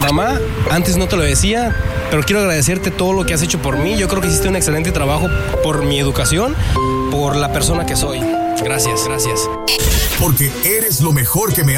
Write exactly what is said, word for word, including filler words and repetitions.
Mamá, antes no te lo decía, pero quiero agradecerte todo lo que has hecho por mí. Yo creo que hiciste un excelente trabajo por mi educación, por la persona que soy. Gracias, gracias. Porque eres lo mejor que me